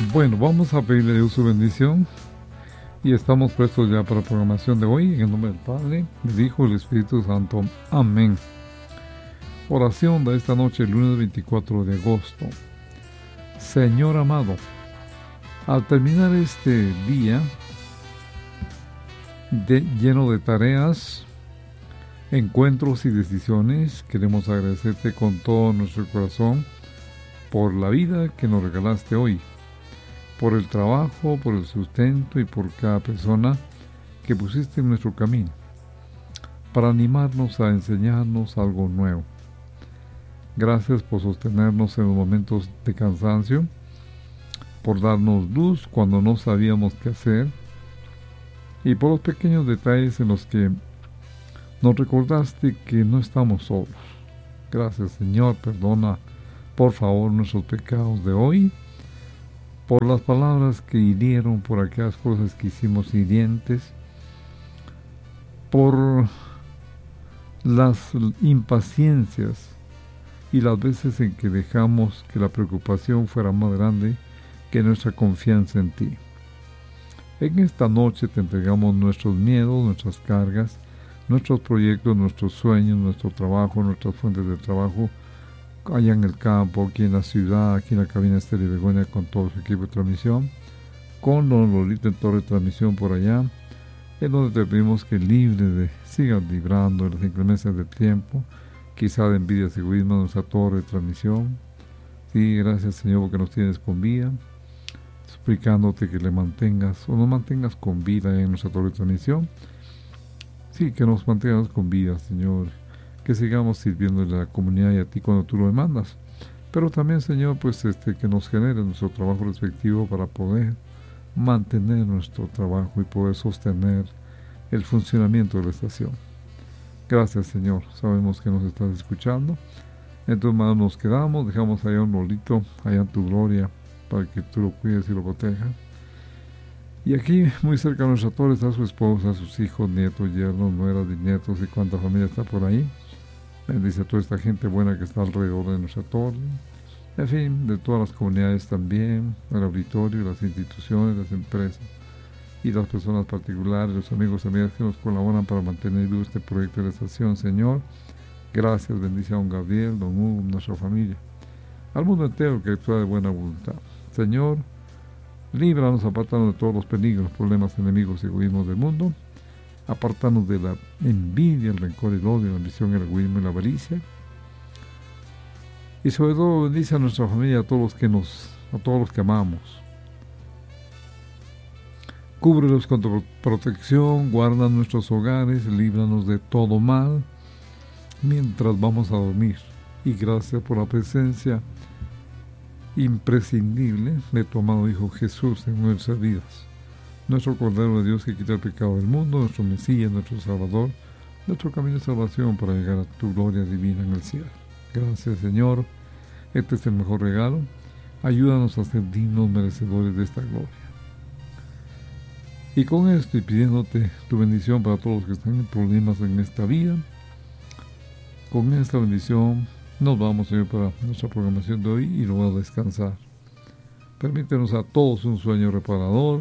Bueno, vamos a pedirle a Dios su bendición y estamos prestos ya para la programación de hoy, en el nombre del Padre, del Hijo y del Espíritu Santo. Amén. Oración de esta noche, lunes 24 de agosto. Señor amado, al terminar este día lleno de tareas, encuentros y decisiones, queremos agradecerte con todo nuestro corazón por la vida que nos regalaste hoy, por el trabajo, por el sustento y por cada persona que pusiste en nuestro camino, para animarnos a enseñarnos algo nuevo. Gracias por sostenernos en los momentos de cansancio, por darnos luz cuando no sabíamos qué hacer, y por los pequeños detalles en los que nos recordaste que no estamos solos. Gracias, Señor, perdona por favor nuestros pecados de hoy, por las palabras que hirieron, por aquellas cosas que hicimos hirientes, por las impaciencias y las veces en que dejamos que la preocupación fuera más grande que nuestra confianza en ti. En esta noche te entregamos nuestros miedos, nuestras cargas, nuestros proyectos, nuestros sueños, nuestro trabajo, nuestras fuentes de trabajo, allá en el campo, aquí en la ciudad, aquí en la cabina Estéreo Begoña con todo su equipo de transmisión, con Don Lolito en torre de transmisión por allá, en donde te pedimos que sigas librando de las inclemencias del tiempo, quizá de envidias y egoísmo, nuestra torre de transmisión. Sí, gracias, Señor, porque nos tienes con vida, suplicándote que le mantengas o nos mantengas con vida en nuestra torre de transmisión. Sí, que nos mantengamos con vida, Señor, que sigamos sirviéndole a la comunidad y a ti cuando tú lo demandas, pero también, Señor, pues que nos genere nuestro trabajo respectivo para poder mantener nuestro trabajo y poder sostener el funcionamiento de la estación. Gracias, Señor, sabemos que nos estás escuchando. En tus manos nos quedamos, dejamos allá un Lolito, allá en tu gloria, para que tú lo cuides y lo protejas. Y aquí, muy cerca de nuestra torre, está su esposa, sus hijos, nietos, yernos, nueras, bisnietos y cuánta familia está por ahí. Bendice a toda esta gente buena que está alrededor de nuestra torre. En fin, de todas las comunidades también, el auditorio, las instituciones, las empresas y las personas particulares, los amigos y amigas que nos colaboran para mantener vivo este proyecto de la estación. Señor, gracias, bendice a don Gabriel, don Hugo, nuestra familia, al mundo entero que actúa de buena voluntad. Señor, líbranos, apartanos de todos los peligros, problemas, enemigos y egoísmos del mundo. Apartarnos de la envidia, el rencor, el odio, la ambición, el egoísmo y la avaricia. Y sobre todo bendice a nuestra familia, a todos los que amamos. Cúbrelos con tu protección, guarda nuestros hogares, líbranos de todo mal mientras vamos a dormir. Y gracias por la presencia imprescindible de tu amado Hijo Jesús en nuestras vidas. Nuestro Cordero de Dios que quita el pecado del mundo, nuestro Mesías, nuestro Salvador, nuestro camino de salvación para llegar a tu gloria divina en el cielo. Gracias, Señor, este es el mejor regalo. Ayúdanos a ser dignos merecedores de esta gloria. Y con esto y pidiéndote tu bendición para todos los que están en problemas en esta vida, con esta bendición nos vamos, Señor, para nuestra programación de hoy y luego a descansar. Permítenos a todos un sueño reparador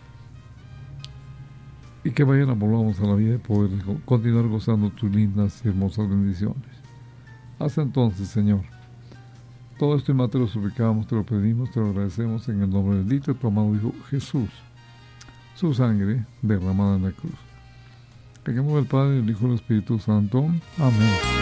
y que mañana volvamos a la vida y poder continuar gozando tus lindas y hermosas bendiciones. Hasta entonces, Señor, todo esto y más te lo suplicamos, te lo pedimos, te lo agradecemos en el nombre bendito de tu amado Hijo Jesús, su sangre derramada en la cruz. En el nombre del Padre, del Hijo y del Espíritu Santo. Amén.